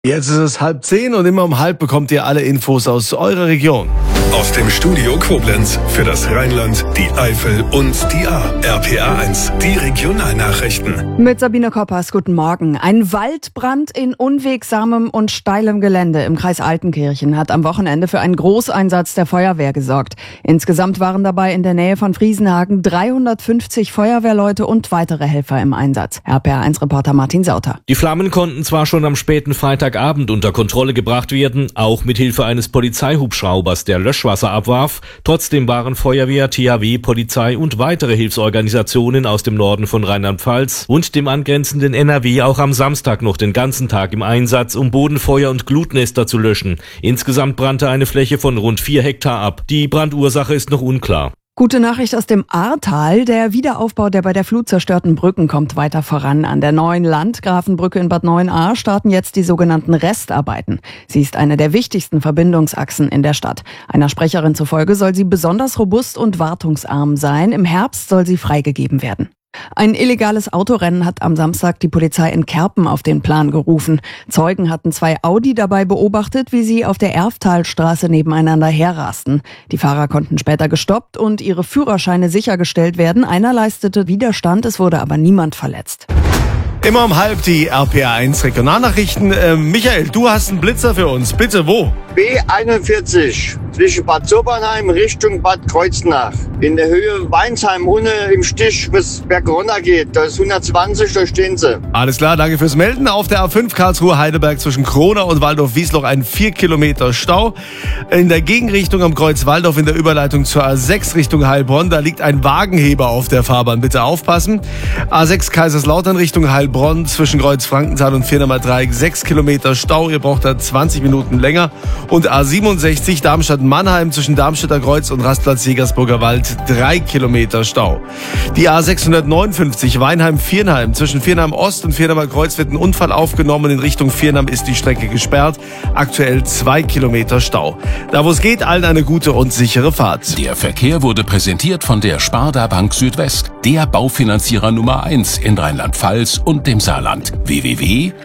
Jetzt ist es 9:30 und immer um 9:30 bekommt ihr alle Infos aus eurer Region. Aus dem Studio Koblenz für das Rheinland, die Eifel und die Ahr. RPA 1, die Regionalnachrichten. Mit Sabine Koppers, guten Morgen. Ein Waldbrand in unwegsamem und steilem Gelände im Kreis Altenkirchen hat am Wochenende für einen Großeinsatz der Feuerwehr gesorgt. Insgesamt waren dabei in der Nähe von Friesenhagen 350 Feuerwehrleute und weitere Helfer im Einsatz. RPA 1-Reporter Martin Sauter. Die Flammen konnten zwar schon am späten Freitagabend unter Kontrolle gebracht werden, auch mit Hilfe eines Polizeihubschraubers, der Löschwasser abwarf. Trotzdem waren Feuerwehr, THW, Polizei und weitere Hilfsorganisationen aus dem Norden von Rheinland-Pfalz und dem angrenzenden NRW auch am Samstag noch den ganzen Tag im Einsatz, um Bodenfeuer und Glutnester zu löschen. Insgesamt brannte eine Fläche von rund 4 Hektar ab. Die Brandursache ist noch unklar. Gute Nachricht aus dem Ahrtal. Der Wiederaufbau der bei der Flut zerstörten Brücken kommt weiter voran. An der neuen Landgrafenbrücke in Bad Neuenahr starten jetzt die sogenannten Restarbeiten. Sie ist eine der wichtigsten Verbindungsachsen in der Stadt. Einer Sprecherin zufolge soll sie besonders robust und wartungsarm sein. Im Herbst soll sie freigegeben werden. Ein illegales Autorennen hat am Samstag die Polizei in Kerpen auf den Plan gerufen. Zeugen hatten 2 Audi dabei beobachtet, wie sie auf der Erftalstraße nebeneinander herrasten. Die Fahrer konnten später gestoppt und ihre Führerscheine sichergestellt werden. Einer leistete Widerstand, es wurde aber niemand verletzt. Immer um 9:30 die RPA 1 Regionalnachrichten. Michael, du hast einen Blitzer für uns. Bitte, wo? B41 zwischen Bad Sobernheim Richtung Bad Kreuznach. In der Höhe Weinsheim, ohne im Stich bis Berg runter geht. Da ist 120, da stehen sie. Alles klar, danke fürs Melden. Auf der A5 Karlsruhe-Heidelberg zwischen Krona und Waldorf-Wiesloch ein 4 Kilometer Stau. In der Gegenrichtung am Kreuz Waldorf in der Überleitung zur A6 Richtung Heilbronn, da liegt ein Wagenheber auf der Fahrbahn. Bitte aufpassen. A6 Kaiserslautern Richtung Heilbronn zwischen Kreuz Frankenthal und Vierdamer Dreieck 6 Kilometer Stau. Ihr braucht da 20 Minuten länger. Und A67 Darmstadt-Mannheim zwischen Darmstädter Kreuz und Rastplatz Jägersburger Wald 3 Kilometer Stau. Die A659 Weinheim-Viernheim zwischen Viernheim Ost und Vierdamer Kreuz wird ein Unfall aufgenommen. In Richtung Viernheim ist die Strecke gesperrt. Aktuell 2 Kilometer Stau. Da wo es geht, allen eine gute und sichere Fahrt. Der Verkehr wurde präsentiert von der Sparda Bank Südwest, der Baufinanzierer Nummer 1 in Rheinland-Pfalz und dem Saarland. www